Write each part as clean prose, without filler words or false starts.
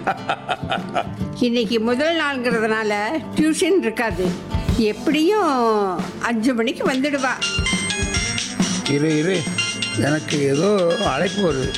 இன்னைக்கு முதல் நாள்ங்கிறதுனால டியூஷன் இருக்காது. எப்படியும் 5 மணிக்கு வந்துடுவா. இரு எனக்கு ஏதோ அழைப்பு வருது.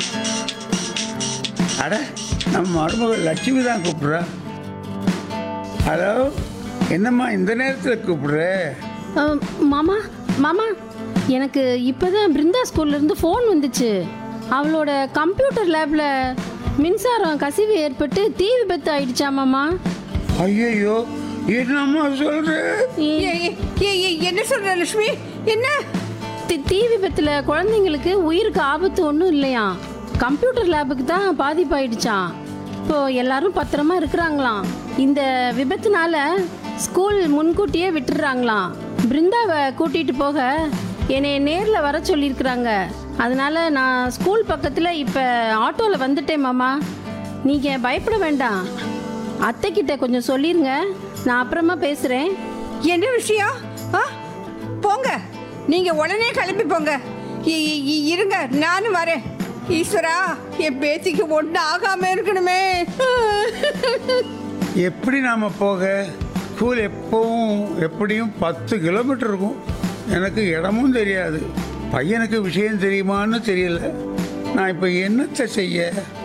அட, நம்ம மருமகள் லட்சுமி தான் கூப்பிட்றா. ஹலோ, என்னம்மா இந்த நேரத்தில் கூப்பிடுற? மாமா மாமா, எனக்கு இப்போதான் பிருந்தா ஸ்கூல்லேருந்து ஃபோன் வந்துச்சு. அவளோட கம்ப்யூட்டர் லேபில் மின்சாரம் கசிவு ஏற்பட்டு தீ விபத்து ஆயிடுச்சா மாமா. ஐயோ, என்னம்மா சொல்ற? என்ன சொல்ற லட்சுமி? என்ன தீ விபத்தில் குழந்தைங்களுக்கு உயிருக்கு ஆபத்து ஒன்றும் இல்லையா, கம்ப்யூட்டர் லேபுக்கு தான் பாதிப்பாயிடுச்சான். இப்போ எல்லாரும் பத்திரமா இருக்கிறாங்களாம். இந்த விபத்துனால ஸ்கூல் முன்கூட்டியே விட்டுடுறாங்களாம். பிருந்தாவை கூட்டிகிட்டு போக என்னை நேரில் வர சொல்லியிருக்கிறாங்க. அதனால நான் ஸ்கூல் பக்கத்தில் இப்போ ஆட்டோவில் வந்துட்டேன் மாமா. நீங்கள் பயப்பட வேண்டாம். அத்தைக்கிட்ட கொஞ்சம் சொல்லிடுங்க, நான் அப்புறமா பேசுகிறேன். என்ன விஷயம்? போங்க, நீங்க உடனே கிளம்பி போங்க. இருங்க, நானும் வரேன். ஈஸ்வரா, என் பேத்திக்கு ஒன்றும் ஆகாம இருக்கணுமே. எப்படி நாம போக? ஸ்கூல் எப்படியும் 10 கிலோமீட்டர் இருக்கும். எனக்கு இடமும் தெரியாது. பையனுக்கு விஷயம் தெரியுமான்னு தெரியல. நான் இப்போ என்னத்தை செய்ய?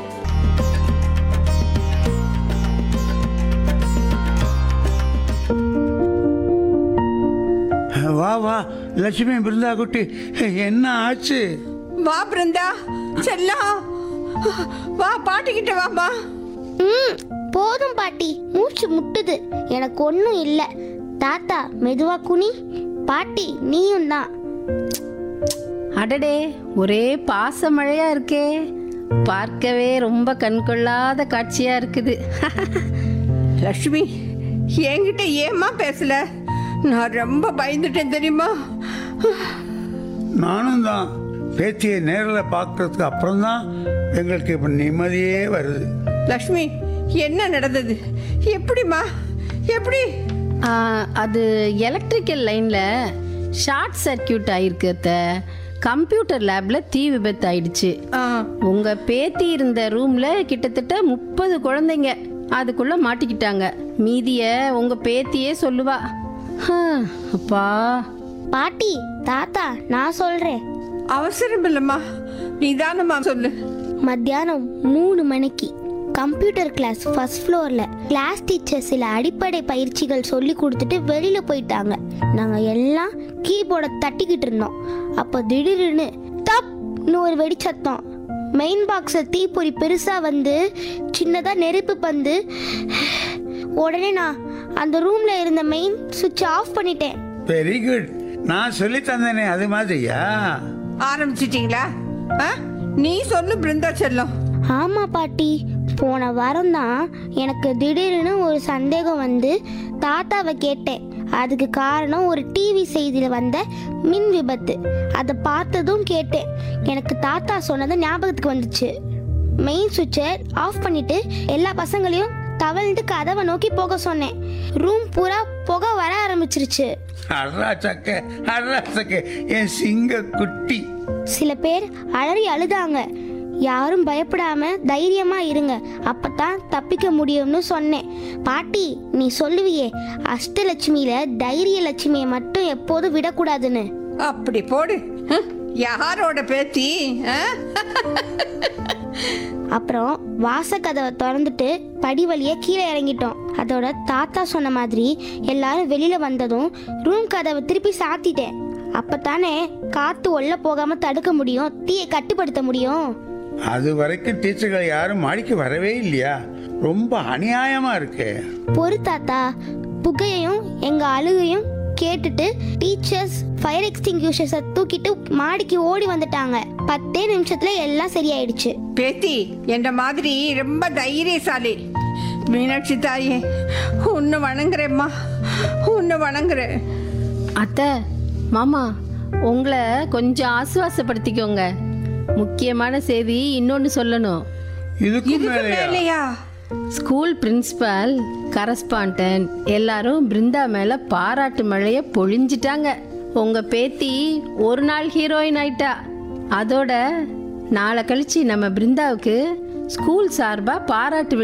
வா லட்சுமி, பிருந்தா குட்டி, என்ன ஆச்சு? வா பிருந்தா செல்லம், வா பாட்டிக்கிட்ட வாமா. போதும் பாட்டி, மூச்சு முட்டுது. எனக்கு ஒன்றும் இல்லை. தாத்தா மெதுவா குனி. பாட்டி நீயும் தான். அடடே, ஒரே பாச மழையா இருக்கே. பார்க்கவே ரொம்ப கண்கொள்ளாத காட்சியா இருக்குது. லட்சுமி, என்கிட்ட ஏம்மா பேசல? நான் ரொம்ப பயந்துட்டேன் தெரியுமா? நானும் தான். பேத்தியை நேரில் பார்க்கறதுக்கு அப்புறம்தான் எங்களுக்கு இப்போ நிம்மதியே வருது. லட்சுமி, என்ன நடந்தது? எப்படிம்மா? எப்படி? அது எலக்ட்ரிக்கல் லைன்ல ஷார்ட் சர்க்கியூட் ஆயிருக்கு அத்தை. கம்ப்யூட்டர் லேப்ல தீ விபத்து ஆயிடுச்சு. உங்க பேத்தி இருந்த ரூம்ல கிட்டத்தட்ட 30 குழந்தைங்க அதுக்குள்ள மாட்டிக்கிட்டாங்க. மீதிய உங்க பேத்தியே சொல்லுவா. அப்பா. பாட்டி, தாத்தா நான் சொல்றேன். அவசரம் இல்லைம்மா, நிதானமா சொல்லு. மத்தியானம் 3 மணிக்கு கம்ப்யூட்டர் கிளாஸ் ஃபர்ஸ்ட் ஃப்ளோரில் கிளாஸ் டீச்சர் சில அடிப்படை பயிற்சிகள் சொல்லி கொடுத்துட்டு வெளியில் போயிட்டாங்க. நாங்கள் எல்லாம் கீபோர்டை தட்டிக்கிட்டு இருந்தோம். அப்போ திடீர்னு தப்னு ஒரு வெடிச்சத்தம். மெயின் பாக்ஸில் தீப்பொறி பெருசாக வந்து சின்னதாக நெருப்பு பந்து. உடனே நான் அந்த ரூமில் இருந்த மெயின் சுவிட்ச் ஆஃப் பண்ணிட்டேன். Very good. நான் சொல்லி தந்தேனே, அது மாதிரியா? ஆரம்பிச்சிட்டீங்களா? நீ சொல்லு பிருந்தா செல்லம். ஆமாம் பாட்டி, போன வாரம் தான் எனக்கு திடீர்னு ஒரு சந்தேகம் வந்து தாத்தாவை கேட்டேன். அதுக்கு காரணம் ஒரு டிவி செய்தியில் வந்த மின் விபத்து. அதை பார்த்ததும் கேட்டேன். எனக்கு தாத்தா சொன்னது ஞாபகத்துக்கு வந்துச்சு. மெயின் சுவிட்சை ஆஃப் பண்ணிட்டு எல்லா பசங்களையும் தவழ்ந்து கதவை நோக்கி போக சொன்னேன். ரூம் பூரா புகை வர ஆரம்பிச்சிருச்சு. என் சிங்க குட்டி. சில பேர் அலறி அழுதாங்க. யாரும் பயப்படாம தைரியமா இருங்க, அப்பதான் தப்பிக்க முடியும்னு சொன்னேன். பாட்டி, நீ சொல்லுவியே அஷ்டலட்சுமியில தைரிய லட்சுமியை மட்டும் எப்போதும் விடக்கூடாதுன்னு. அப்படி போடு. யாரோட பேத்தி? அப்புறம் வாசக்கதவை திறந்துட்டு படி வழியே கீழே இறங்கிட்டோம். அதோட தாத்தா சொன்ன மாதிரி எல்லாரும் வெளியில வந்ததும் ரூம் கதவை திருப்பி சாத்திட்டேன். அப்பத்தானே காத்து உள்ள போகாம தடுக்க முடியும், தீயை கட்டுப்படுத்த முடியும். அது வரைக்கும் டீச்சர்கள் யாரும் மாடிக்கு வரவே இல்லையா? ரொம்ப அநியாயமா இருக்கு. பொறு தாத்தா, புகையையும் எங்க அழுகையும் கேட்டுட்டு டீச்சர்ஸ் ஃபயர் எக்ஸ்டிங்யூஷர்ஸை தூக்கிட்டு மாடிக்கு ஓடி வந்துட்டாங்க. 10 நிமிஷத்துல எல்லாம் சரியாயிடுச்சு. பேத்தி என்ற மாதிரி ரொம்ப தைரியசாலி. மீனாட்சி தாயே, உன்னை வணங்குறேம்மா, உன்னை வணங்குறேன். அத்தை, மாமா, உங்களை கொஞ்சம் ஆசுவாசப்படுத்திக்கோங்க. முக்கியமான செய்தி இன்னொன்று சொல்லணும். இதுக்கு மேலையா? ஸ்கூல் பிரின்சிபால், கரஸ்பாண்டன்ட் எல்லாரும் பிருந்தா மேல பாராட்டு மழைய பொழிஞ்சிட்டாங்க. உங்க பேத்தி ஒரு நாள் ஹீரோயின் ஆயிட்டா. அதோட நாளை கழிச்சு நம்ம பிருந்தாவுக்கு ஸ்கூல் சார்பா பாராட்டு